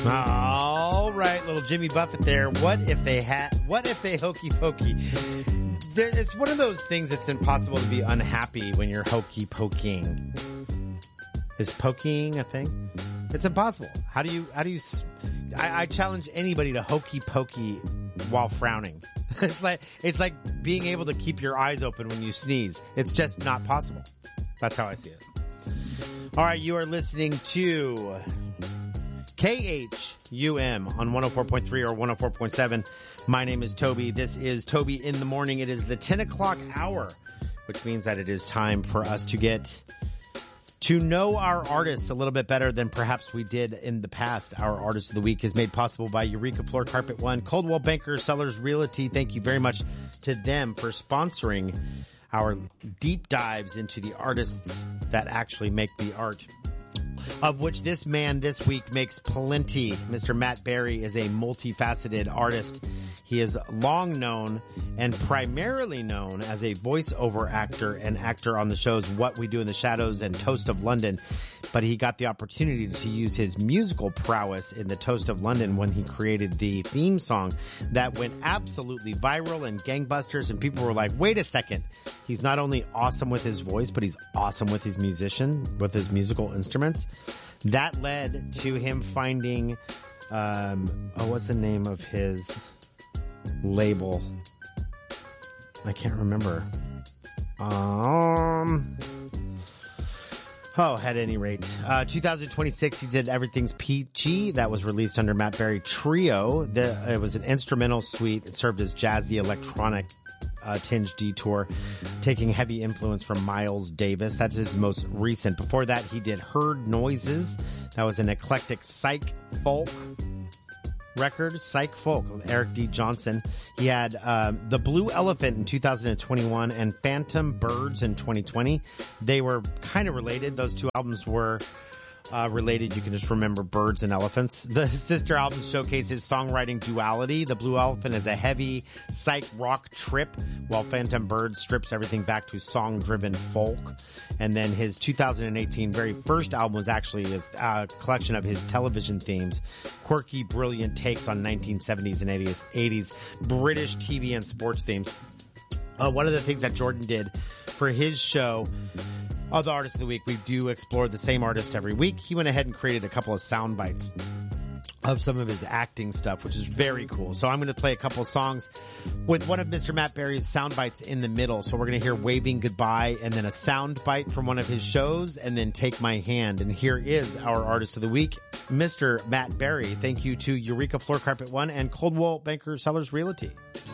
All right, little Jimmy Buffett there. What if they hokey pokey? It's one of those things that's impossible to be unhappy when you're hokey poking. Is poking a thing? It's impossible. How do you, I challenge anybody to hokey pokey while frowning. It's like being able to keep your eyes open when you sneeze. It's just not possible. That's how I see it. All right, you are listening to KHUM on 104.3 or 104.7. My name is Toby. This is Toby in the Morning. It is the 10 o'clock hour, which means that it is time for us to get to know our artists a little bit better than perhaps we did in the past. Our Artist of the Week is made possible by Eureka Floor Carpet One, Coldwell Banker Sellers Realty. Thank you very much to them for sponsoring our deep dives into the artists that actually make the art, of which this man this week makes plenty. Mr. Matt Berry is a multifaceted artist. He is long known and primarily known as a voiceover actor and actor on the shows What We Do in the Shadows and Toast of London. But he got the opportunity to use his musical prowess in the Toast of London when he created the theme song that went absolutely viral and gangbusters. And people were like, wait a second. He's not only awesome with his voice, but he's awesome with his with his musical instruments. That led to him finding, what's the name of his label? I can't remember. At any rate, 2026, he did Everything's Peachy. That was released under Matt Berry Trio. It was an instrumental suite. It served as jazzy electronic tinge detour, taking heavy influence from Miles Davis. That's his most recent. Before that, he did Heard Noises. That was an eclectic psych folk record, Psych Folk, with Eric D. Johnson. He had The Blue Elephant in 2021 and Phantom Birds in 2020. They were kind of related. Those two albums were related. You can just remember birds and elephants. The sister albums showcase his songwriting duality. The Blue Elephant is a heavy psych rock trip, while Phantom Birds strips everything back to song-driven folk. And then his 2018 very first album was actually a collection of his television themes, quirky, brilliant takes on 1970s and 80s British TV and sports themes. One of the things that Jordan did for his show, the Artist of the Week, we do explore the same artist every week. He went ahead and created a couple of sound bites of some of his acting stuff, which is very cool. So I'm going to play a couple of songs with one of Mr. Matt Berry's sound bites in the middle. So we're going to hear Waving Goodbye and then a sound bite from one of his shows and then Take My Hand. And here is our Artist of the Week, Mr. Matt Berry. Thank you to Eureka Floor Carpet One and Coldwell Banker Sellers Realty.